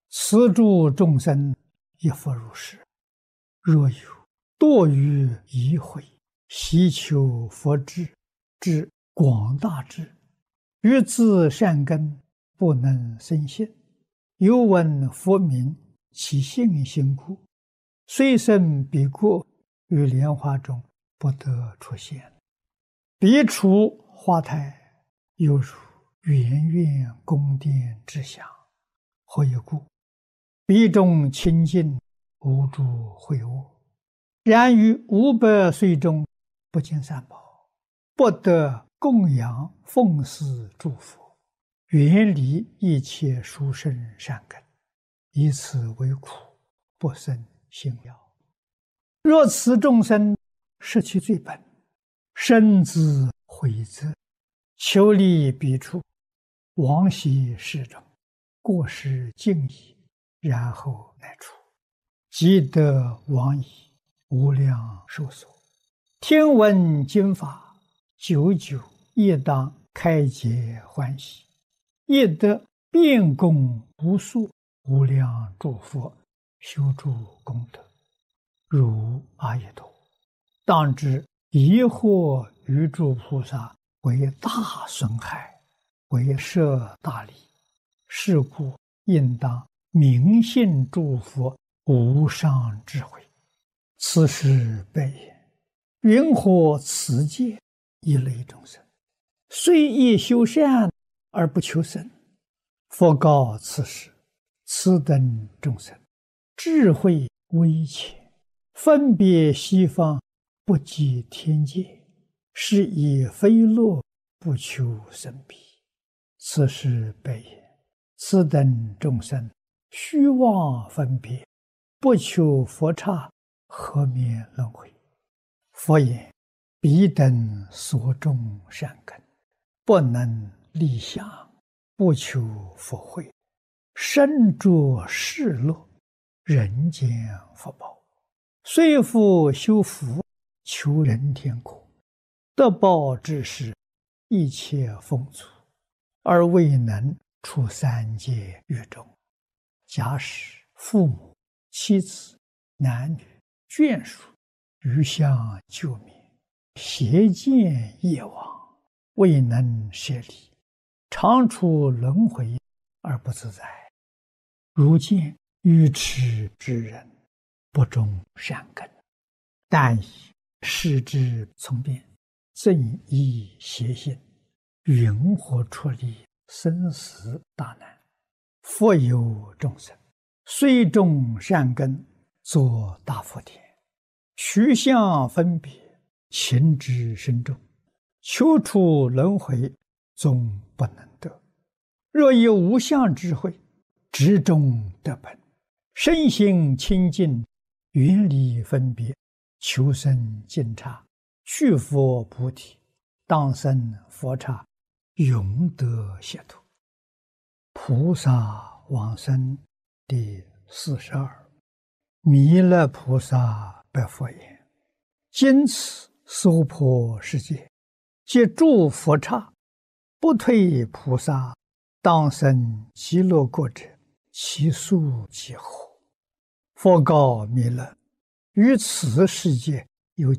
慈助众生，亦复如是。若有多于疑悔，希求佛智之广大智，欲自善根不能生信，又闻佛名，其信心故，虽生彼国，于莲花中不得出现。彼处花台，犹如圆圆宫殿之祥。何以故？彼中清净，无诸秽恶。然于500岁中，不见三宝，不得供养奉祀诸佛，远离一切殊胜善根，以此为苦，不生信要。若此众生失其最本，深自悔责，求离彼处，往昔世中，过失尽已，然后乃出，即得往矣，无量寿所。听闻经法，久久亦当开解欢喜，亦得遍供无数无量诸佛，修诸功德，如阿逸多。当知疑惑于诸菩萨为大损害，为摄大利，是故应当明信诸佛无上智慧。此时悲言：云何此界一类众生，虽亦修善而不求生？佛告此时：此等众生智慧微浅，分别西方，不及天界，是以非乐不求生彼。此时悲言：此等众生虚妄分别，不求佛刹，何免轮回？佛言：彼等所种善根，不能立想，不求佛慧，身着世乐，人间福报，虽复修福，求人天国，得报之时，一切丰足，而未能出三界狱中。假使父母、妻子、男女、眷属余相救灭，邪见业往，未能舍离，常处轮回而不自在。如见愚痴之人，不种善根，但以视之从变，正依邪心，云何出离生死大难？复有众生，虽种善根，作大福田，取相分别，情之深重，求出轮回，终不能得。若有无相智慧，执中得本，身心清净，远离分别，求生净刹，去佛菩提，当生佛刹，永得解脱。菩萨往生第42。弥勒菩萨白佛言：今此娑婆世界，皆诸佛刹，不退菩萨，当生极乐国者，其数几何？佛告弥勒：于此世界有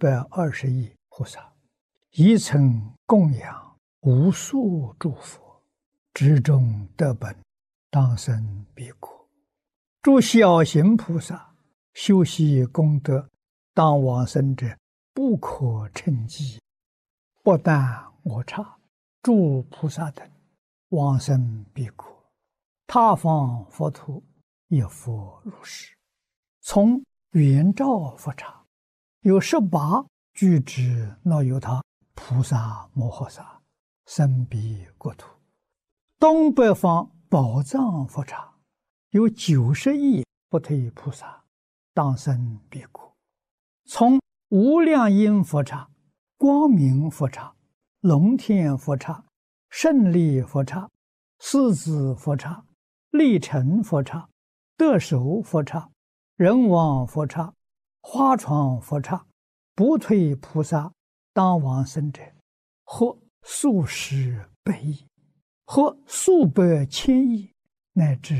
720亿菩萨，亦曾供养无数诸佛，执中得本，当生彼国。诸小行菩萨修习功德，当往生者不可称计。不但我刹，诸菩萨等往生彼国，他方佛土亦复如是。从圆照佛刹，有18具之那由他菩萨摩诃萨生彼国土。东北方宝藏佛刹，有90亿不退菩萨，当生彼国。从无量音佛刹、光明佛刹、龙天佛刹、胜利佛刹、狮子佛刹、力成佛刹、得手佛刹、人王佛刹、花床佛刹，不退菩萨当往生者，或数十百亿，或数百千亿，乃至